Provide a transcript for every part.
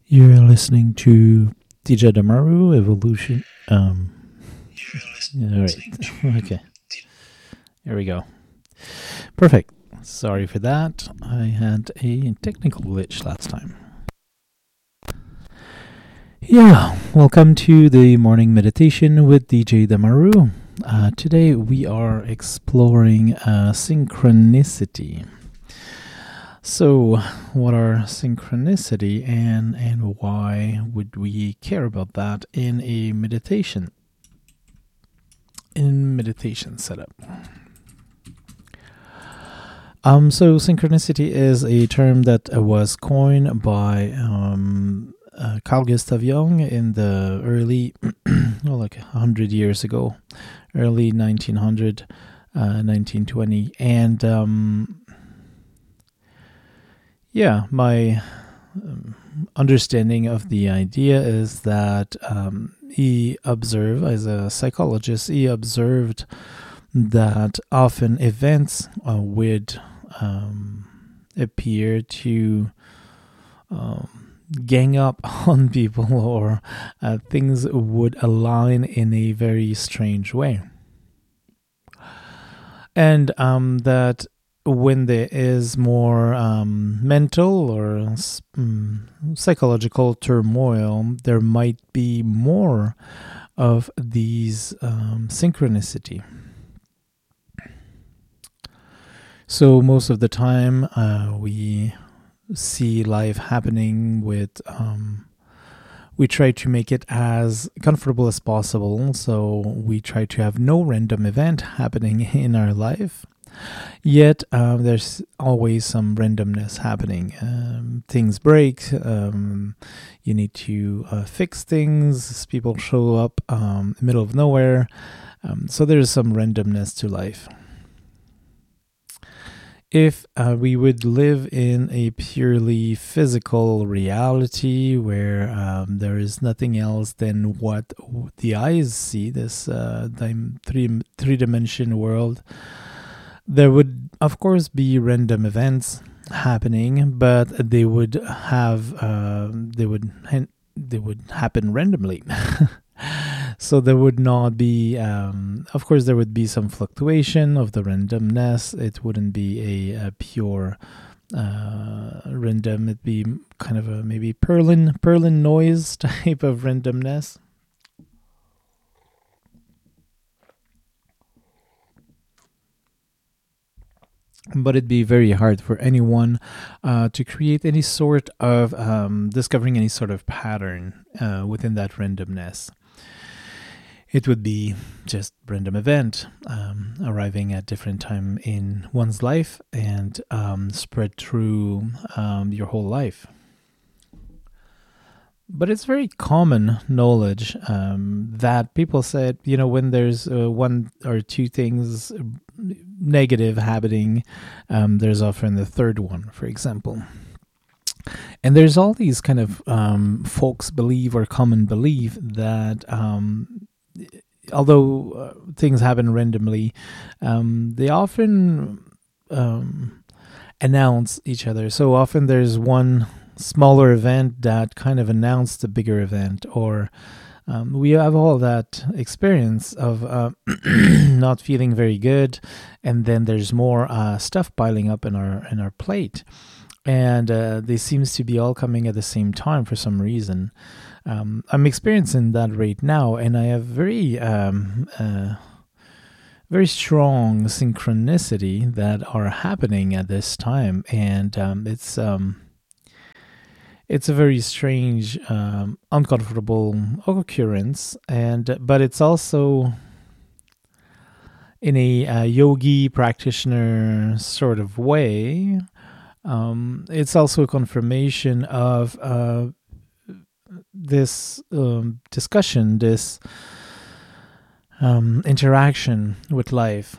You're listening to DJ Damaru Evolution. All right. Okay. Here we go. Perfect. Sorry for that. I had a technical glitch last time. Yeah. Welcome to the morning meditation with DJ Damaru. Today we are exploring synchronicity. So, what are synchronicity and why would we care about that in a meditation setup? So synchronicity is a term that was coined by Carl Gustav Jung in the early, like 100 years ago, early 1900, 1920, and yeah, my understanding of the idea is that he observed, as a psychologist, he observed that often events would appear to gang up on people, or things would align in a very strange way. And that when there is more mental or psychological turmoil, there might be more of these synchronicity. So most of the time, we see life happening with, we try to make it as comfortable as possible. So we try to have no random event happening in our life. Yet there's always some randomness happening. Things break. You need to fix things. People show up in the middle of nowhere. So there's some randomness to life. If we would live in a purely physical reality where there is nothing else than what the eyes see, this three-dimension world, there would, of course, be random events happening, but they would happen randomly. So there would not be, of course, there would be some fluctuation of the randomness. It wouldn't be a pure random. It'd be kind of a maybe Perlin noise type of randomness. But it'd be very hard for anyone to create any sort of discovering any sort of pattern within that randomness. It would be just random event arriving at different time in one's life and spread through your whole life. But it's very common knowledge that people said, when there's one or two things negative happening, there's often the third one, for example. And there's all these kind of folks believe, or common belief, that although things happen randomly, they often announce each other. So often there's one smaller event that kind of announced the bigger event, or we have all that experience of not feeling very good, and then there's more stuff piling up in our plate, and they seems to be all coming at the same time for some reason. I'm experiencing that right now, and I have very strong synchronicity that are happening at this time, and it's a very strange, uncomfortable occurrence, but it's also in a yogi practitioner sort of way. It's also a confirmation of this discussion, this interaction with life.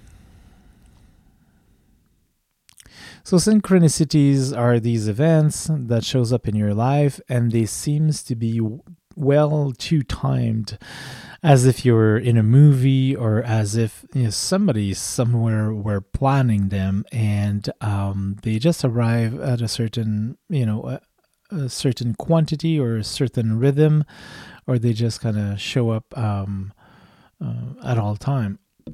So synchronicities are these events that shows up in your life, and they seems to be well too timed, as if you're in a movie, or as if somebody somewhere were planning them, and they just arrive at a certain a certain quantity or a certain rhythm, or they just kind of show up at all time.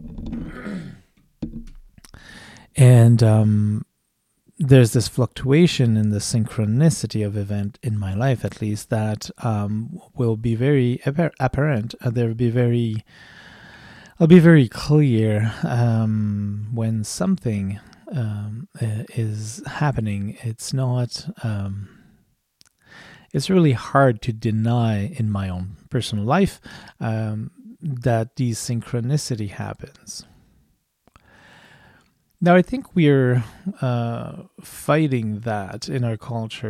And there's this fluctuation in the synchronicity of event in my life, at least, that will be very apparent. I'll be very clear when something is happening. It's not. It's really hard to deny in my own personal life that the synchronicity happens. Now, I think we're fighting that in our culture.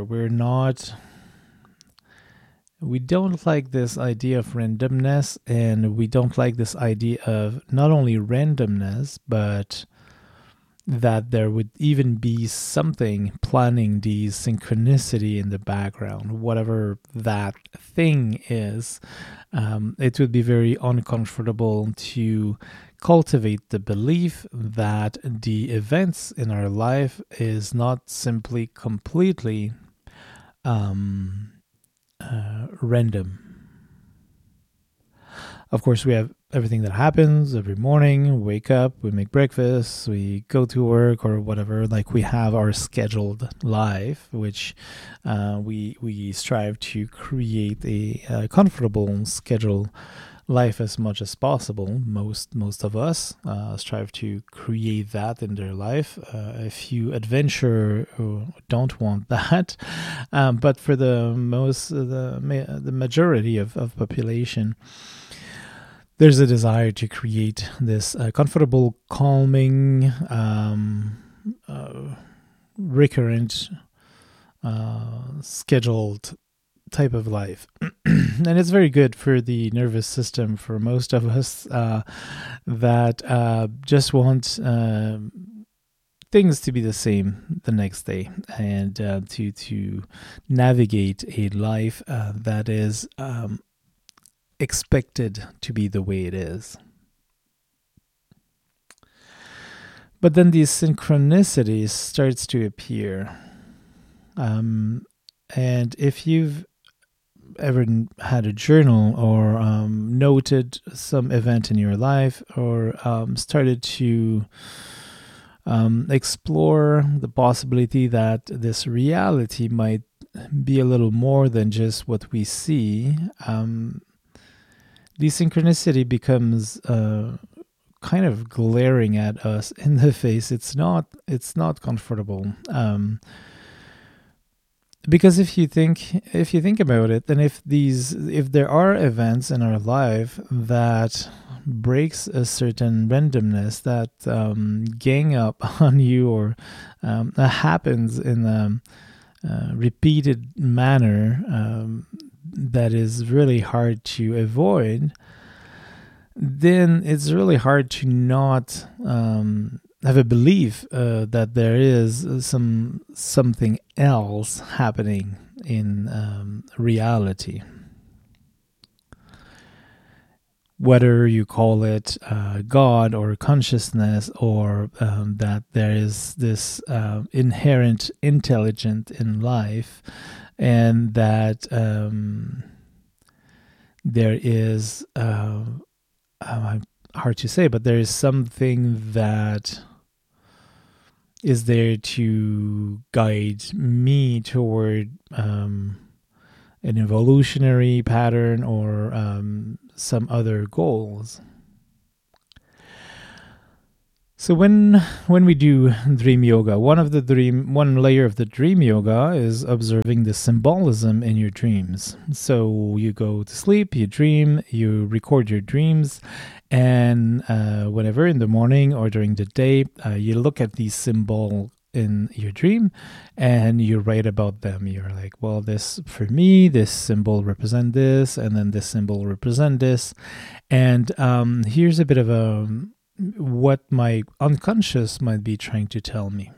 We don't like this idea of randomness, and we don't like this idea of not only randomness, but that there would even be something planning the synchronicity in the background, whatever that thing is. It would be very uncomfortable to cultivate the belief that the events in our life is not simply completely random. Of course, we have everything that happens every morning. We wake up, we make breakfast, we go to work or whatever. Like, we have our scheduled life, which we strive to create a comfortable schedule life as much as possible. Most of us strive to create that in their life. A few adventure don't want that, but for the majority of population, there's a desire to create this comfortable, calming, recurrent, scheduled type of life. And it's very good for the nervous system for most of us that just want things to be the same the next day, and to navigate a life that is expected to be the way it is. But then these synchronicities starts to appear. And if you've ever had a journal or noted some event in your life, or started to explore the possibility that this reality might be a little more than just what we see, the synchronicity becomes kind of glaring at us in the face. It's not comfortable. Because if you think about it, then if there are events in our life that breaks a certain randomness, that gang up on you, or that happens in a repeated manner, that is really hard to avoid, then it's really hard to not have a belief that there is something else happening in reality. Whether you call it God or consciousness, or that there is this inherent intelligence in life, and that there is hard to say, but there is something that is there to guide me toward an evolutionary pattern, or some other goals. So when we do dream yoga, one layer of the dream yoga is observing the symbolism in your dreams. So you go to sleep, you dream, you record your dreams, and whenever in the morning or during the day, you look at these symbols in your dream and you write about them. You're like, well, this, for me, this symbol represent this, and then this symbol represent this. And here's a bit of what my unconscious might be trying to tell me.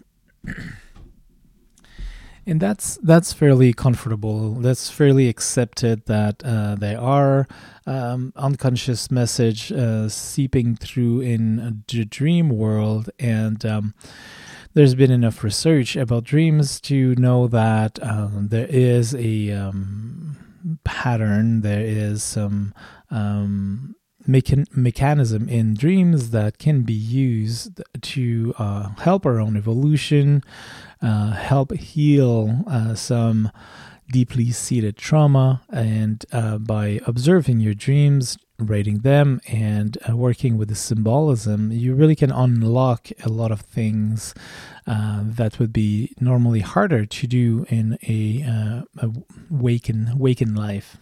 And that's fairly comfortable. That's fairly accepted, that there are unconscious message seeping through in the dream world. And there's been enough research about dreams to know that there is a pattern, there is some mechanism in dreams that can be used to help our own evolution, help heal some deeply seated trauma, and by observing your dreams, writing them, and working with the symbolism, you really can unlock a lot of things that would be normally harder to do in a waken life.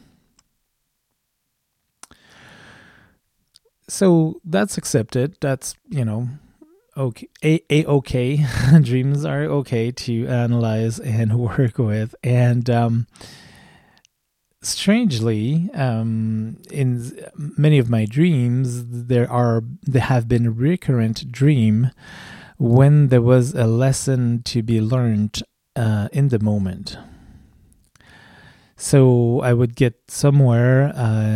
So that's accepted. That's, okay. Okay. Dreams are okay to analyze and work with. And strangely, in many of my dreams, there have been recurrent dream when there was a lesson to be learned in the moment. So I would get somewhere.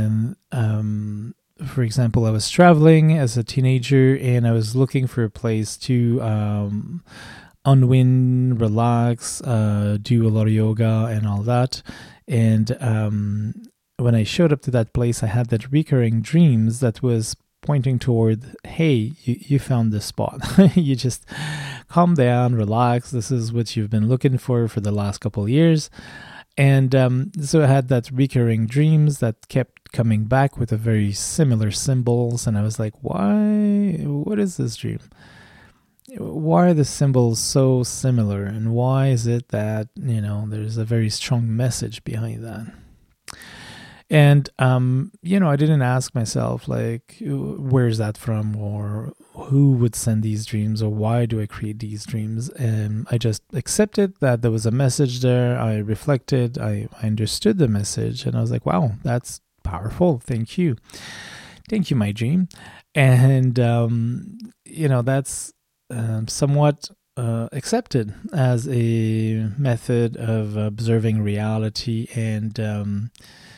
For example, I was traveling as a teenager and I was looking for a place to unwind, relax, do a lot of yoga and all that. And when I showed up to that place, I had that recurring dreams that was pointing toward, hey, you found this spot. You just calm down, relax. This is what you've been looking for the last couple of years. And so I had that recurring dreams that kept coming back with a very similar symbols. And I was like, why? What is this dream? Why are the symbols so similar? And why is it that, there's a very strong message behind that? And, I didn't ask myself, like, where's that from? Or who would send these dreams? Or why do I create these dreams? And I just accepted that there was a message there. I reflected. I understood the message. And I was like, wow, that's powerful. Thank you. Thank you, my dream. And, that's somewhat accepted as a method of observing reality and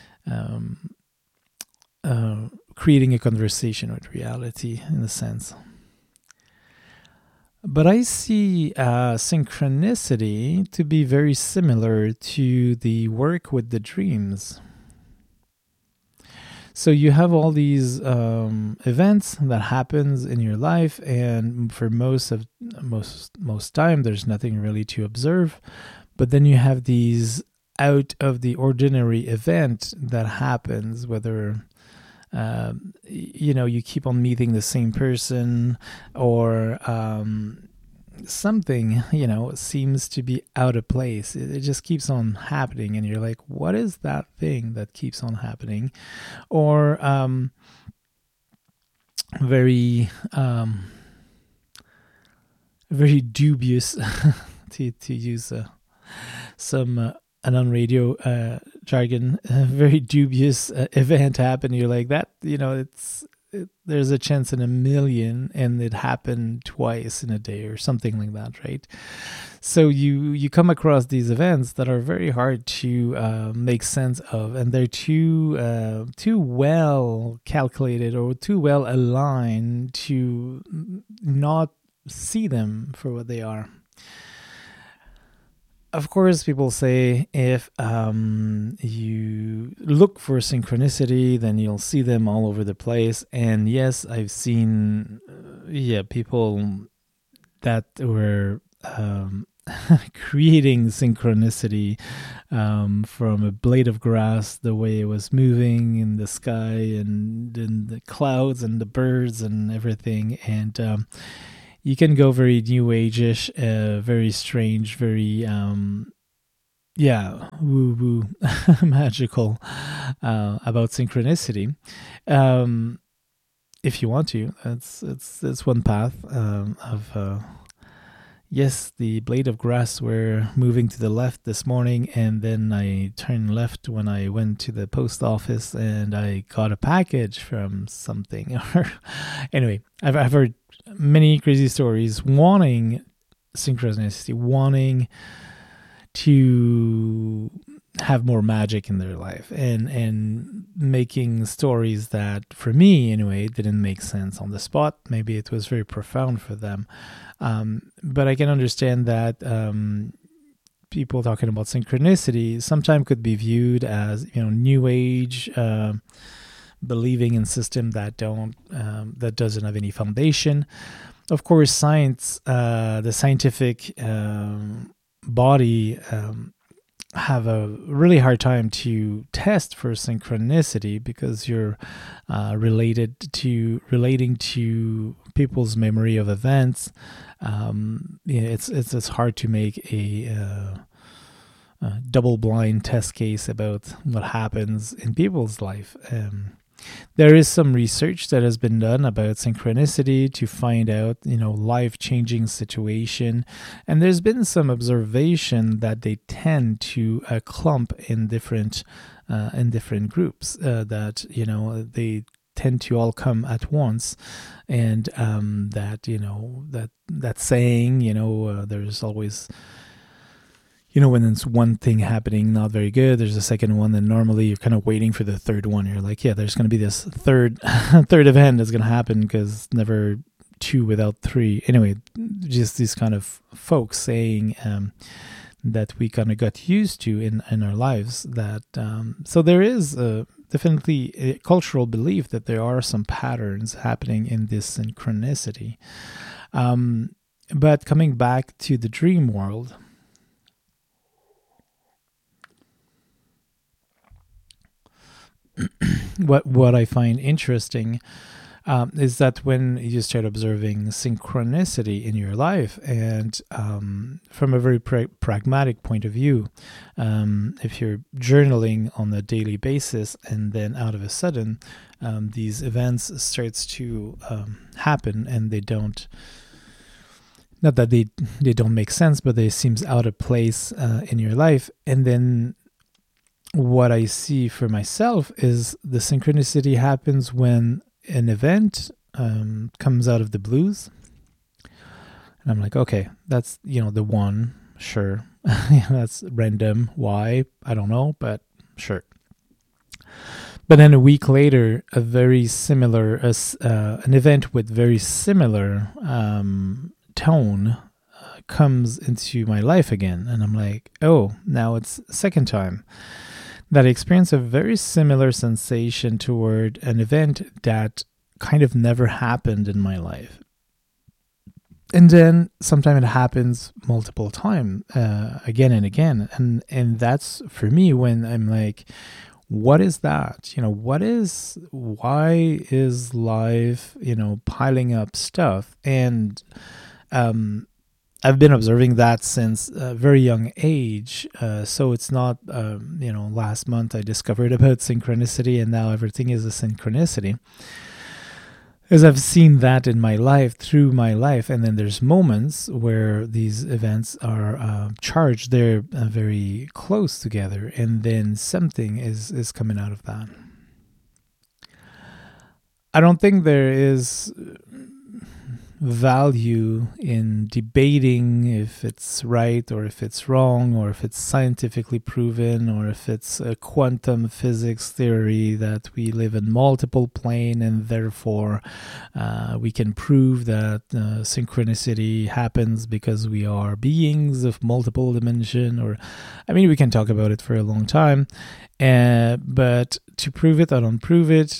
creating a conversation with reality, in a sense. But I see synchronicity to be very similar to the work with the dreams. So you have all these events that happens in your life, and for most time, there's nothing really to observe. But then you have these out of the ordinary event that happens, whether you keep on meeting the same person, or something seems to be out of place. It just keeps on happening, and you're like, what is that thing that keeps on happening? Or very very dubious to use some an radio jargon, very dubious event happened. You're like, that, there's a chance in a million, and it happened twice in a day or something like that, right? So you come across these events that are very hard to make sense of, and they're too well calculated or too well aligned to not see them for what they are. Of course, people say if you look for synchronicity, then you'll see them all over the place. And yes, I've seen people that were creating synchronicity from a blade of grass, the way it was moving in the sky and in the clouds and the birds and everything. And you can go very new age-ish, very strange, very woo-woo magical about synchronicity. If you want to, it's one path of yes, the blade of grass were moving to the left this morning, and then I turned left when I went to the post office and I got a package from something. Anyway, I've heard many crazy stories wanting synchronicity, wanting to have more magic in their life, and making stories that, for me anyway, didn't make sense on the spot. Maybe it was very profound for them, but I can understand that people talking about synchronicity sometimes could be viewed as, new age, believing in system that doesn't have any foundation. Of course, science, the scientific body, have a really hard time to test for synchronicity, because you're relating to people's memory of events. It's hard to make a double-blind test case about what happens in people's life. There is some research that has been done about synchronicity to find out, life-changing situation, and there's been some observation that they tend to clump in different groups. That they tend to all come at once, and that saying, there's always. When it's one thing happening not very good, there's a second one, then normally you're kind of waiting for the third one. You're like, yeah, there's going to be this third event that's going to happen, because never two without three. Anyway, just these kind of folks saying that we kind of got used to in our lives. That so there is definitely a cultural belief that there are some patterns happening in this synchronicity. But coming back to the dream world, what I find interesting is that when you start observing synchronicity in your life, and from a very pragmatic point of view, if you're journaling on a daily basis, and then out of a sudden these events starts to happen, and they don't, not that they don't make sense, but they seems out of place in your life. And then what I see for myself is the synchronicity happens when an event comes out of the blues. And I'm like, okay, that's, the one, sure. That's random. Why? I don't know, but sure. But then a week later, a very similar, an event with very similar tone comes into my life again. And I'm like, oh, now it's second time that I experience a very similar sensation toward an event that kind of never happened in my life. And then sometimes it happens multiple times, again and again. And that's for me when I'm like, what is that? Why is life, piling up stuff? And I've been observing that since a very young age. So it's not, last month I discovered about synchronicity, and now everything is a synchronicity. As I've seen that in my life, through my life, and then there's moments where these events are charged, they're very close together, and then something is coming out of that. I don't think there is value in debating if it's right or if it's wrong, or if it's scientifically proven, or if it's a quantum physics theory that we live in multiple plane, and therefore we can prove that synchronicity happens because we are beings of multiple dimension. Or we can talk about it for a long time, but to prove it or don't prove it,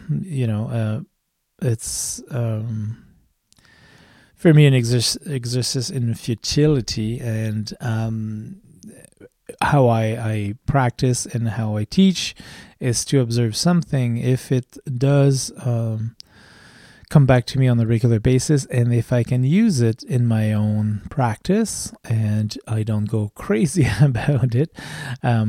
it's for me an exercise in futility. And how I practice and how I teach is to observe something. If it does come back to me on a regular basis, and if I can use it in my own practice and I don't go crazy about it,